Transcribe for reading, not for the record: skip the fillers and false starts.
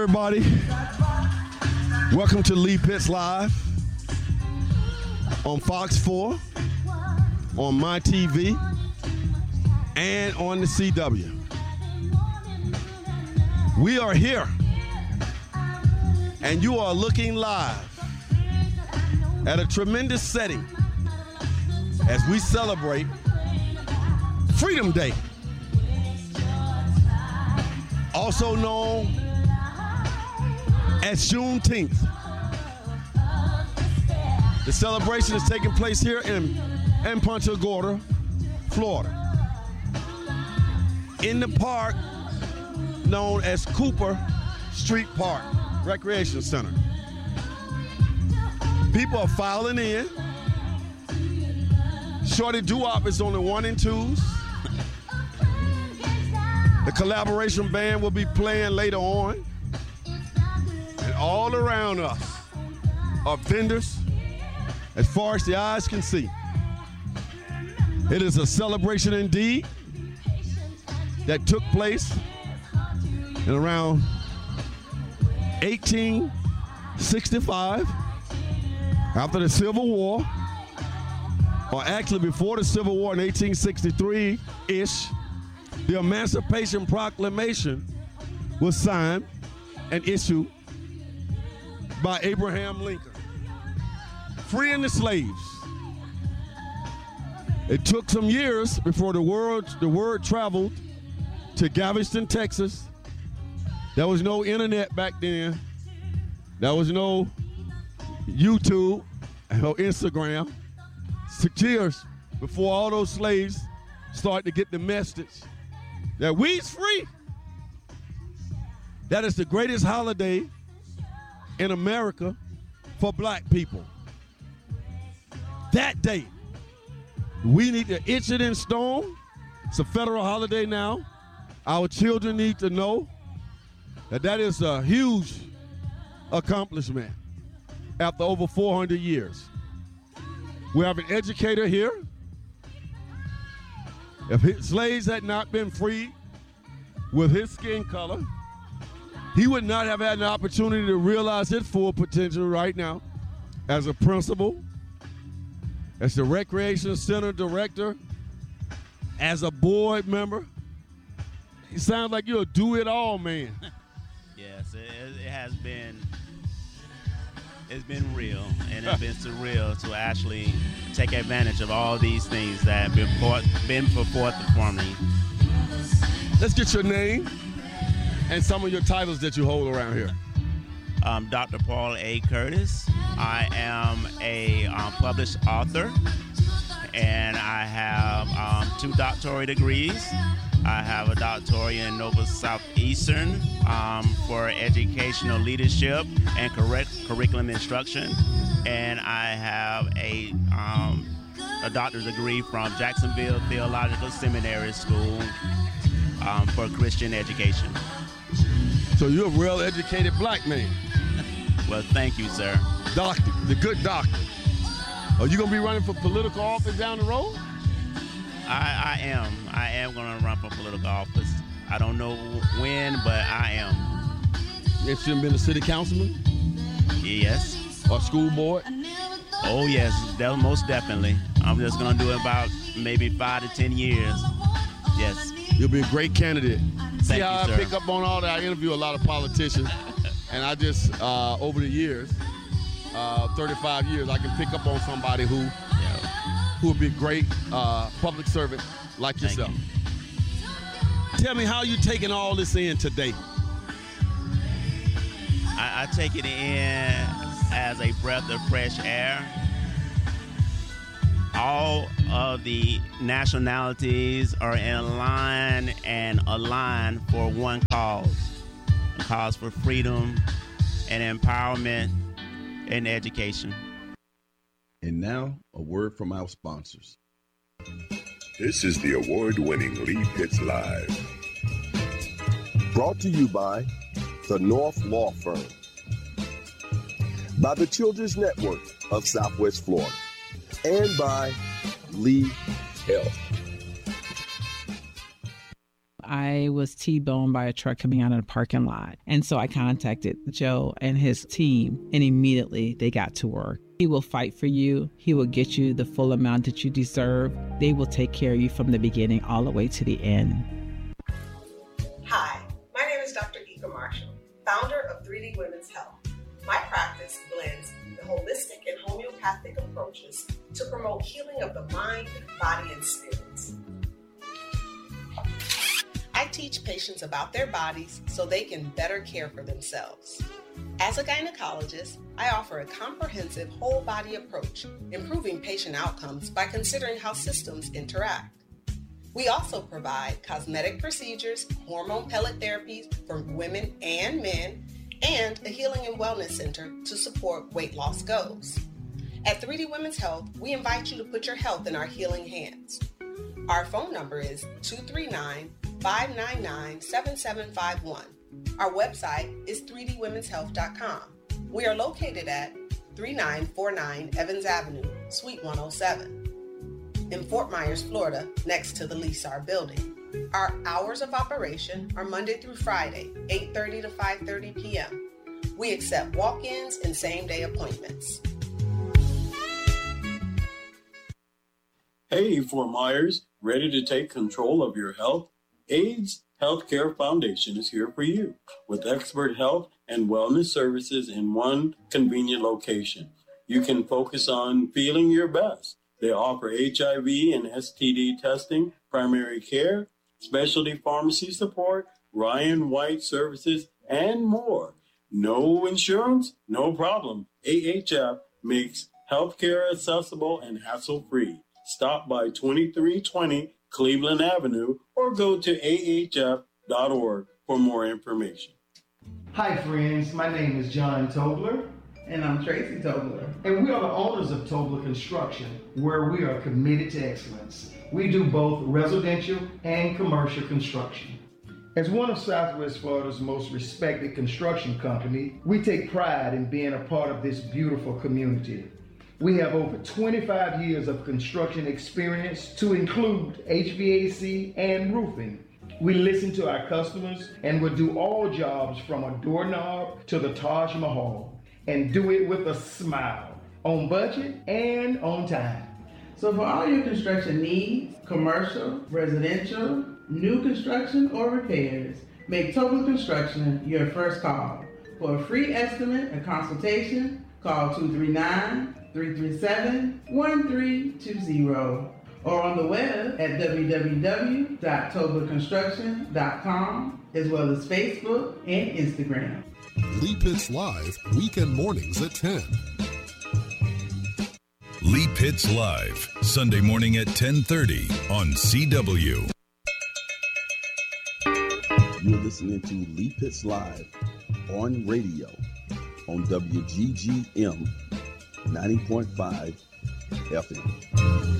everybody. Welcome to Lee Pitts Live on Fox 4, on My TV, and on the CW. We are here, and you are looking live at a tremendous setting as we celebrate Freedom Day, also known as Juneteenth. The celebration is taking place here in Punta Gorda, Florida, in the park known as Cooper Street Park Recreation Center. People are filing in. Shorty Doo-Wop is on the 1 and 2s. The collaboration band will be playing later on. And all around us are vendors as far as the eyes can see. It is a celebration indeed that took place in around 1865 after the Civil War, or actually before the Civil War in 1863-ish. The Emancipation Proclamation was signed and issued by Abraham Lincoln, freeing the slaves. It took some years before the word traveled to Galveston, Texas. There was no internet back then. There was no YouTube, no Instagram. 6 years before all those slaves started to get the message that we's free. That is the greatest holiday in America for black people. That day, we need to etch it in stone. It's a federal holiday now. Our children need to know that that is a huge accomplishment after over 400 years. We have an educator here. If slaves had not been freed with his skin color, he would not have had an opportunity to realize his full potential right now as a principal, as the Recreation Center director, as a board member. He sounds like you're a do-it-all man. Yes, it has been. It's been real, and it's been surreal to actually take advantage of all these things that have been put forth for me. Let's get your name and some of your titles that you hold around here. Dr. Paul A. Curtis. I am a published author, and I have 2 doctorate degrees. I have a doctorate in Nova Southeastern for educational leadership and curriculum instruction, and I have a doctor's degree from Jacksonville Theological Seminary School for Christian education. So you're a well-educated black man. Well, thank you, sir. Doctor, the good doctor. Are you going to be running for political office down the road? I am. I am going to run for political office. I don't know when, but I am. You should been a city councilman? Yes. Or school board? Oh, yes, most definitely. I'm just going to do it about maybe 5 to 10 years. Yes. You'll be a great candidate. See Thank how you, sir. I pick up on all that? I interview a lot of politicians, and I just, over the years, 35 years, I can pick up on somebody who would be a great public servant like yourself. You. Tell me how you taking all this in today. I take it in as a breath of fresh air. All of the nationalities are in line and aligned for one cause, a cause for freedom and empowerment and education. And now, a word from our sponsors. This is the award-winning Lee Pitts Live. Brought to you by the North Law Firm, by the Children's Network of Southwest Florida, and by Lee Health. I was T-boned by a truck coming out of the parking lot. And so I contacted Joe and his team, and immediately they got to work. He will fight for you. He will get you the full amount that you deserve. They will take care of you from the beginning all the way to the end. Hi, my name is Dr. Ika Marshall, founder of 3D Women's Health. My practice blends the holistic and homeopathic approaches to promote healing of the mind, body, and spirits. I teach patients about their bodies so they can better care for themselves. As a gynecologist, I offer a comprehensive whole body approach, improving patient outcomes by considering how systems interact. We also provide cosmetic procedures, hormone pellet therapies for women and men, and a healing and wellness center to support weight loss goals. At 3D Women's Health, we invite you to put your health in our healing hands. Our phone number is 239-599-7751. Our website is 3dwomenshealth.com. We are located at 3949 Evans Avenue, Suite 107, in Fort Myers, Florida, next to the Lysar building. Our hours of operation are Monday through Friday, 8:30 to 5:30 p.m. We accept walk-ins and same-day appointments. Hey, Fort Myers, ready to take control of your health? AIDS Healthcare Foundation is here for you with expert health and wellness services in one convenient location. You can focus on feeling your best. They offer HIV and STD testing, primary care, specialty pharmacy support, Ryan White services, and more. No insurance? No problem. AHF makes healthcare accessible and hassle-free. Stop by 2320 Cleveland Avenue or go to ahf.org for more information. Hi friends, my name is John Tobler. And I'm Tracy Tobler. And we are the owners of Tobler Construction, where we are committed to excellence. We do both residential and commercial construction. As one of Southwest Florida's most respected construction company, we take pride in being a part of this beautiful community. We have over 25 years of construction experience to include HVAC and roofing. We listen to our customers and will do all jobs from a doorknob to the Taj Mahal and do it with a smile, on budget and on time. So for all your construction needs, commercial, residential, new construction, or repairs, make Tobler Construction your first call. For a free estimate and consultation, call 239-337-1320 or on the web at www.toblerconstruction.com, as well as Facebook and Instagram. Lee Pitts Live, weekend mornings at 10. Lee Pitts Live, Sunday morning at 10:30 on CW. You're listening to Lee Pitts Live on radio on WGGM 90.5 FM.